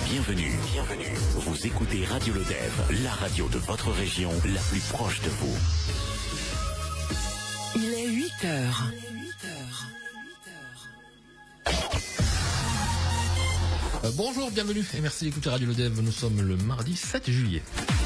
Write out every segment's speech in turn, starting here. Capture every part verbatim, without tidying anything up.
Bienvenue, bienvenue. Vous écoutez Radio Lodève, la radio de votre région, la plus proche de vous. Il est huit heures. Euh, bonjour, bienvenue et merci d'écouter Radio Lodève. Nous sommes le mardi sept juillet.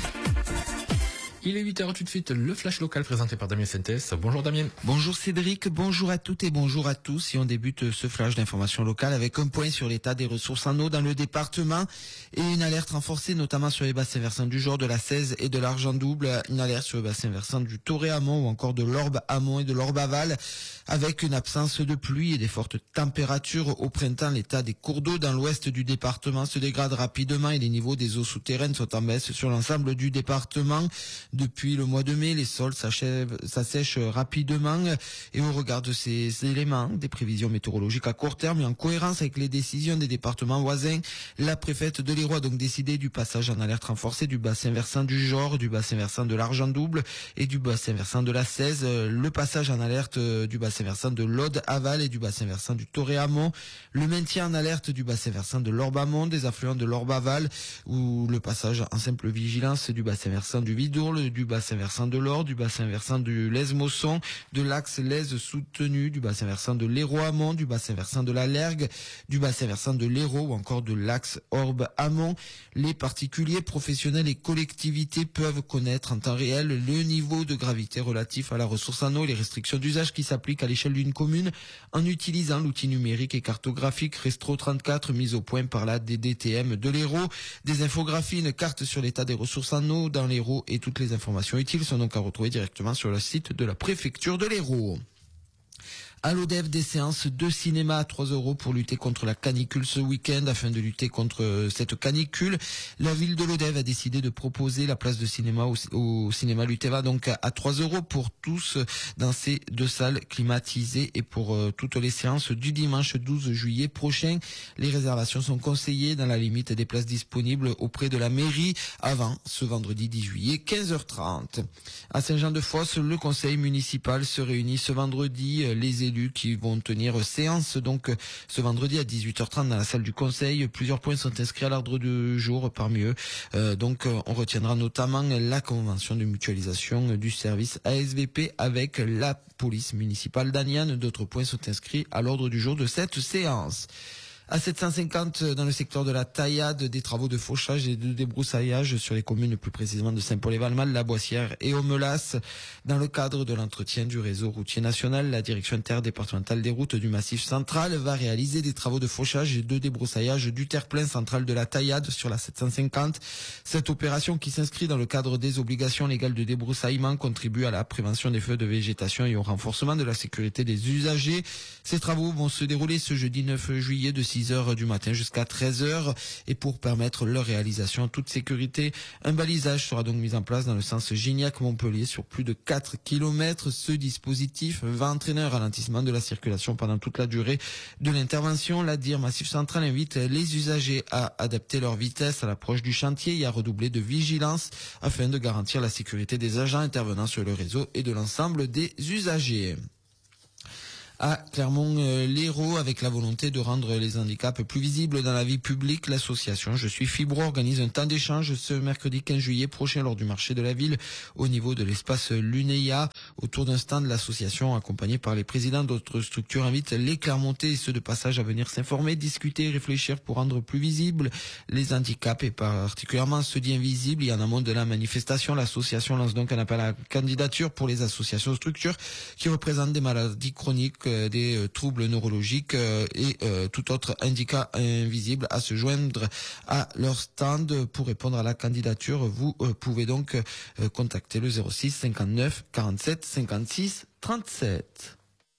Il est huit heures tout de suite, le flash local présenté par Damien Sentes. Bonjour Damien. Bonjour Cédric, bonjour à toutes et bonjour à tous. Et on débute ce flash d'information locale avec un point sur l'état des ressources en eau dans le département et une alerte renforcée notamment sur les bassins versants du Jord, de la Cèze et de l'Argent-Double. Une alerte sur le bassin versant du Toré-Amont ou encore de l'Orbe-Amont et de l'Orbe-Aval avec une absence de pluie et des fortes températures. Au printemps, l'état des cours d'eau dans l'ouest du département se dégrade rapidement et les niveaux des eaux souterraines sont en baisse sur l'ensemble du département. Depuis le mois de mai, les sols s'assèchent rapidement et au regard de ces éléments, des prévisions météorologiques à court terme et en cohérence avec les décisions des départements voisins, la préfète de l'Hérault a donc décidé du passage en alerte renforcée du bassin versant du Jord, du bassin versant de l'Argent-Double et du bassin versant de la Cèze, le passage en alerte du bassin versant de l'Aude-Aval et du bassin versant du Toré-Amont, le maintien en alerte du bassin versant de l'Orbe-Amont, des affluents de l'Orbe-Aval ou le passage en simple vigilance du bassin versant du Vidourle, du bassin versant de l'Or, du bassin versant du Lez-Mosson, de l'axe Lez soutenu, du bassin versant de l'Hérault-Amont, du bassin versant de la Lergue, du bassin versant de l'Hérault ou encore de l'axe Orbe-Amont. Les particuliers, professionnels et collectivités peuvent connaître en temps réel le niveau de gravité relatif à la ressource en eau et les restrictions d'usage qui s'appliquent à l'échelle d'une commune en utilisant l'outil numérique et cartographique Restro trente-quatre mis au point par la D D T M de l'Hérault. Des infographies, une carte sur l'état des ressources en eau dans l'Hérault et toutes les informations utiles sont donc à retrouver directement sur le site de la préfecture de l'Hérault. À Lodève, des séances de cinéma à trois euros pour lutter contre la canicule ce week-end. Afin de lutter contre cette canicule, la ville de Lodève a décidé de proposer la place de cinéma au, au cinéma Luteva donc à trois euros pour tous dans ces deux salles climatisées et pour euh, toutes les séances du dimanche douze juillet prochain. Les réservations sont conseillées dans la limite des places disponibles auprès de la mairie avant ce vendredi dix juillet quinze heures trente. À Saint-Jean-de-Fosse, le conseil municipal se réunit ce vendredi. Les élus qui vont tenir séance donc ce vendredi à dix-huit heures trente dans la salle du conseil. Plusieurs points sont inscrits à l'ordre du jour, parmi eux euh, donc on retiendra notamment la convention de mutualisation du service A S V P avec la police municipale d'Aniane. D'autres points sont inscrits à l'ordre du jour de cette séance. À sept cent cinquante dans le secteur de la Taillade, des travaux de fauchage et de débroussaillage sur les communes plus précisément de Saint-Paul-et-Valmal, La Boissière et Aumelas. Dans le cadre de l'entretien du réseau routier national, la direction interdépartementale des routes du Massif central va réaliser des travaux de fauchage et de débroussaillage du terre-plein central de la Taillade sur la sept cent cinquante. Cette opération qui s'inscrit dans le cadre des obligations légales de débroussaillement contribue à la prévention des feux de végétation et au renforcement de la sécurité des usagers. Ces travaux vont se dérouler ce jeudi neuf juillet de six heures du matin jusqu'à treize heures et pour permettre leur réalisation en toute sécurité, un balisage sera donc mis en place dans le sens Gignac-Montpellier sur plus de quatre kilomètres. Ce dispositif va entraîner un ralentissement de la circulation pendant toute la durée de l'intervention. La D I R Massif Central invite les usagers à adapter leur vitesse à l'approche du chantier et à redoubler de vigilance afin de garantir la sécurité des agents intervenant sur le réseau et de l'ensemble des usagers. À Clermont-Lérault, avec la volonté de rendre les handicaps plus visibles dans la vie publique, l'association Je suis Fibro organise un temps d'échange ce mercredi quinze juillet prochain lors du marché de la ville au niveau de l'espace Lunéa. Autour d'un stand, l'association, accompagnée par les présidents d'autres structures, invite les Clermontais et ceux de passage à venir s'informer, discuter et réfléchir pour rendre plus visibles les handicaps et particulièrement ceux dits invisibles. Et en amont de la manifestation, l'association lance donc un appel à candidature pour les associations structures qui représentent des maladies chroniques, des euh, troubles neurologiques euh, et euh, tout autre handicap invisible à se joindre à leur stand. Pour répondre à la candidature, vous euh, pouvez donc euh, contacter le zéro six cinquante-neuf quarante-sept cinquante-six trente-sept.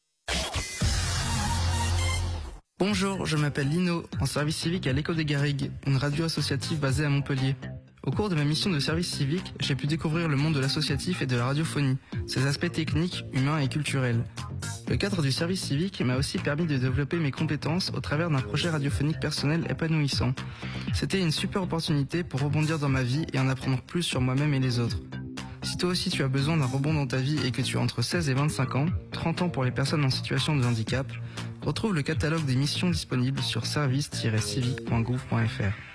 Bonjour, je m'appelle Lino, en service civique à l'Écho des Garrigues, une radio associative basée à Montpellier. Au cours de ma mission de service civique, j'ai pu découvrir le monde de l'associatif et de la radiophonie, ses aspects techniques, humains et culturels. Le cadre du service civique m'a aussi permis de développer mes compétences au travers d'un projet radiophonique personnel épanouissant. C'était une super opportunité pour rebondir dans ma vie et en apprendre plus sur moi-même et les autres. Si toi aussi tu as besoin d'un rebond dans ta vie et que tu as entre seize et vingt-cinq ans, trente ans pour les personnes en situation de handicap, retrouve le catalogue des missions disponibles sur service tiret civique point gouv point f r.